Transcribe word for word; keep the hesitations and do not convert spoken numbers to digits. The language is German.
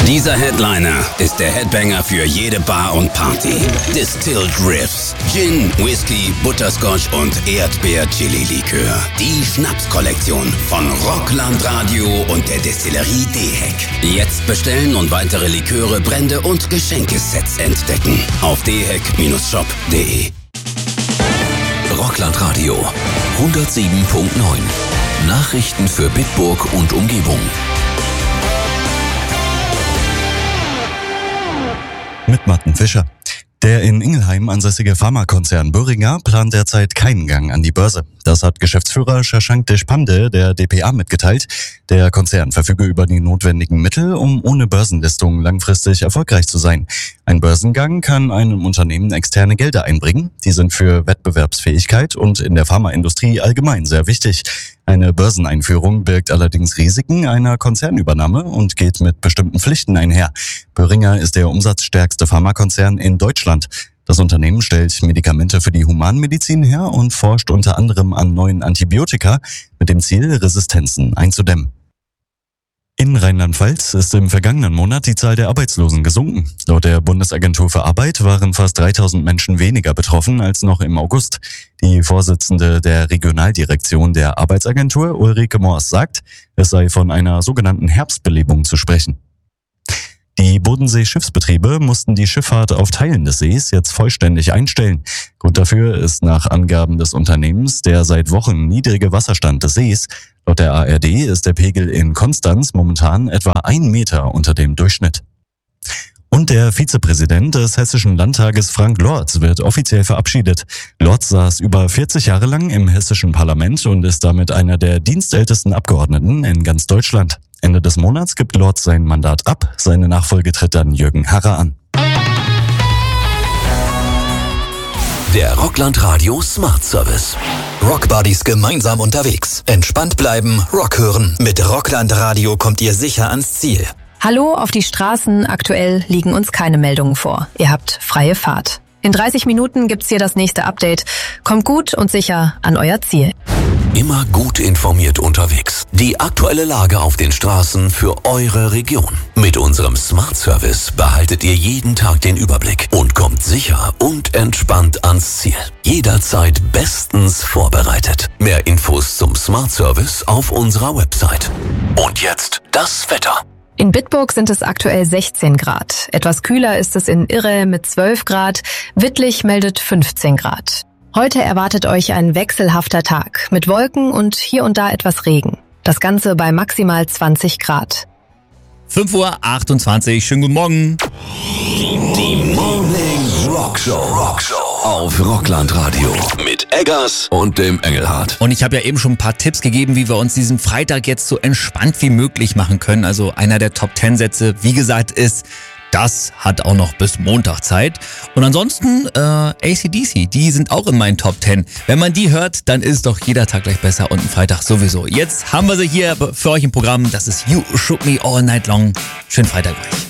Dieser Headliner ist der Headbanger für jede Bar und Party. Distilled Riffs, Gin, Whisky, Butterscotch und Erdbeer-Chili-Likör. Die Schnapskollektion von Rockland Radio und der Destillerie Dehek. Jetzt bestellen und weitere Liköre, Brände und Geschenkesets entdecken auf dehek Bindestrich shop punkt de. Rockland Radio hundertsieben Komma neun. Nachrichten für Bitburg und Umgebung. Mit Martin Fischer. Der in Ingelheim ansässige Pharmakonzern Boehringer plant derzeit keinen Gang an die Börse. Das hat Geschäftsführer Shashank Deshpande der D P A mitgeteilt. Der Konzern verfüge über die notwendigen Mittel, um ohne Börsenlistung langfristig erfolgreich zu sein. Ein Börsengang kann einem Unternehmen externe Gelder einbringen. Die sind für Wettbewerbsfähigkeit und in der Pharmaindustrie allgemein sehr wichtig. Eine Börseneinführung birgt allerdings Risiken einer Konzernübernahme und geht mit bestimmten Pflichten einher. Boehringer ist der umsatzstärkste Pharmakonzern in Deutschland. Das Unternehmen stellt Medikamente für die Humanmedizin her und forscht unter anderem an neuen Antibiotika mit dem Ziel, Resistenzen einzudämmen. In Rheinland-Pfalz ist im vergangenen Monat die Zahl der Arbeitslosen gesunken. Laut der Bundesagentur für Arbeit waren fast dreitausend Menschen weniger betroffen als noch im August. Die Vorsitzende der Regionaldirektion der Arbeitsagentur, Ulrike Moors, sagt, es sei von einer sogenannten Herbstbelebung zu sprechen. Die Bodensee-Schiffsbetriebe mussten die Schifffahrt auf Teilen des Sees jetzt vollständig einstellen. Grund dafür ist nach Angaben des Unternehmens der seit Wochen niedrige Wasserstand des Sees. Laut der A R D ist der Pegel in Konstanz momentan etwa ein Meter unter dem Durchschnitt. Und der Vizepräsident des Hessischen Landtages Frank Lorz wird offiziell verabschiedet. Lorz saß über vierzig Jahre lang im hessischen Parlament und ist damit einer der dienstältesten Abgeordneten in ganz Deutschland. Ende des Monats gibt Lorz sein Mandat ab. Seine Nachfolge tritt dann Jürgen Harrer an. Der Rockland Radio Smart Service. Rockbuddies gemeinsam unterwegs. Entspannt bleiben, Rock hören. Mit Rockland Radio kommt ihr sicher ans Ziel. Hallo, auf die Straßen. Aktuell liegen uns keine Meldungen vor. Ihr habt freie Fahrt. In dreißig Minuten gibt's hier das nächste Update. Kommt gut und sicher an euer Ziel. Immer gut informiert unterwegs. Die aktuelle Lage auf den Straßen für eure Region. Mit unserem Smart Service behaltet ihr jeden Tag den Überblick und kommt sicher und entspannt ans Ziel. Jederzeit bestens vorbereitet. Mehr Infos zum Smart Service auf unserer Website. Und jetzt das Wetter. In Bitburg sind es aktuell sechzehn Grad. Etwas kühler ist es in Irre mit zwölf Grad. Wittlich meldet fünfzehn Grad. Heute erwartet euch ein wechselhafter Tag mit Wolken und hier und da etwas Regen. Das Ganze bei maximal zwanzig Grad. fünf Uhr achtundzwanzig, schönen guten Morgen. Die Morning Rockshow. Rockshow auf Rockland Radio mit Eggers und dem Engelhardt. Und ich habe ja eben schon ein paar Tipps gegeben, wie wir uns diesen Freitag jetzt so entspannt wie möglich machen können. Also einer der Top zehn Sätze, wie gesagt, ist: Das hat auch noch bis Montag Zeit. Und ansonsten äh, A C D C, die sind auch in meinen Top zehn. Wenn man die hört, dann ist doch jeder Tag gleich besser und ein Freitag sowieso. Jetzt haben wir sie hier für euch im Programm. Das ist You Shook Me All Night Long. Schönen Freitag euch.